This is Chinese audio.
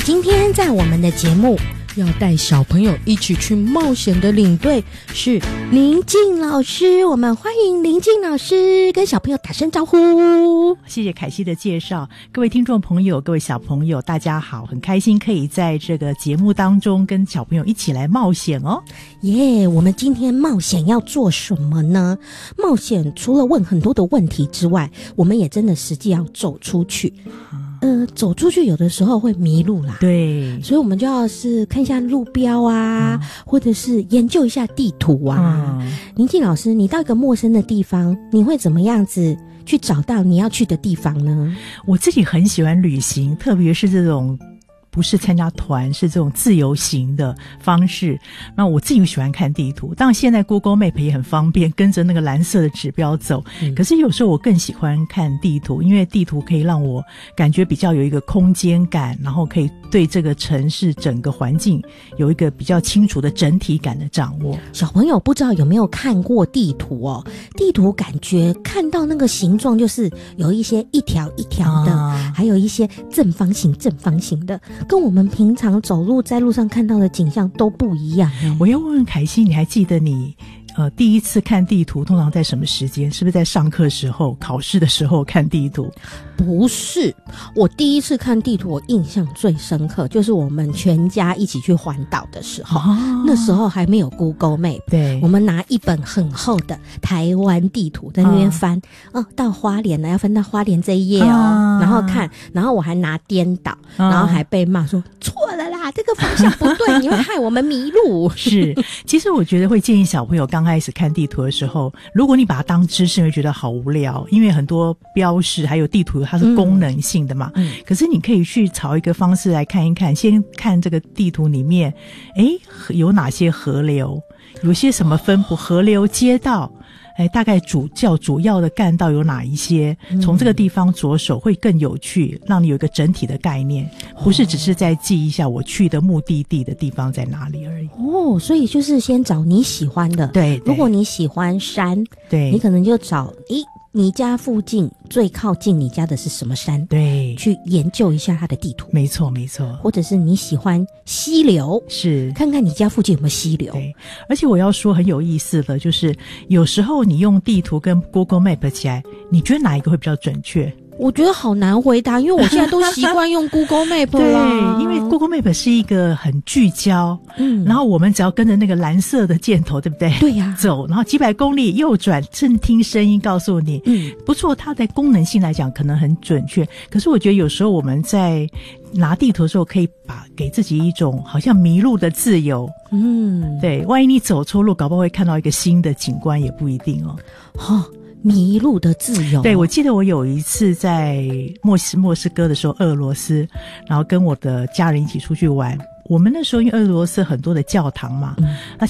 今天在我们的节目要带小朋友一起去冒险的领队是林静老师，我们欢迎林静老师跟小朋友打声招呼。 谢谢凯西的介绍，各位听众朋友，各位小朋友，大家好，很开心可以在这个节目当中跟小朋友一起来冒险哦。 耶，我们今天冒险要做什么呢？冒险除了问很多的问题之外，我们也真的实际要走出去。走出去有的时候会迷路啦， 对， 所以我们就要是看一下路标啊，或者是研究一下地图啊。林静老师，你到一个陌生的地方，你会怎么样子去找到你要去的地方呢？ 我自己很喜欢旅行，特别是这种不是参加团，是这种自由行的方式。那我自己喜欢看地图，当然现在 Google Map 也很方便，跟着那个蓝色的指标走。可是有时候我更喜欢看地图，因为地图可以让我感觉比较有一个空间感，然后可以对这个城市整个环境有一个比较清楚的整体感的掌握。 小朋友不知道有没有看过地图哦？地图感觉看到那个形状就是有一些一条一条的，还有一些正方形的，跟我们平常走路在路上看到的景象都不一样。 我要问问凯西，你还记得你第一次看地图通常在什么时间？是不是在上课时候、考试的时候看地图？ 不是，我第一次看地图我印象最深刻就是我们全家一起去环岛的时候，那时候还没有 Google Map， 对， 我们拿一本很厚的台湾地图在那边翻，到花莲了，要翻到花莲这一页哦，然后看，然后我还拿颠倒，然后还被骂说错了啦，这个方向不对，你会害我们迷路。 是，其实我觉得会建议小朋友刚开始看地图的时候，如果你把它当知识，你会觉得好无聊，因为很多标示还有地图它是功能性的嘛。可是你可以去找一个方式来看一看，先看这个地图里面，有哪些河流，有些什么分布，河流、街道。大概主要的干道有哪一些？从这个地方着手会更有趣，让你有一个整体的概念，不是只是在记一下我去的目的地的地方在哪里而已。 哦，所以就是先找你喜欢的。 对， 如果你喜欢山， 对， 你可能就找你家附近最靠近你家的是什么山？ 对， 去研究一下它的地图。 没错没错。 或者是你喜欢溪流， 是看看你家附近有没有溪流。 对，而且我要说很有意思的就是有时候你用地图跟 Google Map 起来，你觉得哪一个会比较准确？ 我觉得好难回答，因为我现在都习惯用 Google Map 啦。 对，因为 Google Map 是一个很聚焦，然后我们只要跟着那个蓝色的箭头，对不对？ 对呀， 走，然后几百公里右转，正听声音告诉你，不错，它的功能性来讲可能很准确。可是我觉得有时候我们在拿地图的时候，可以给自己一种好像迷路的自由。对，万一你走错路，搞不好会看到一个新的景观，也不一定哦。 迷路的自由。 对，我记得我有一次在莫斯科的时候，俄罗斯，然后跟我的家人一起出去玩。我们那时候因为俄罗斯很多的教堂嘛，那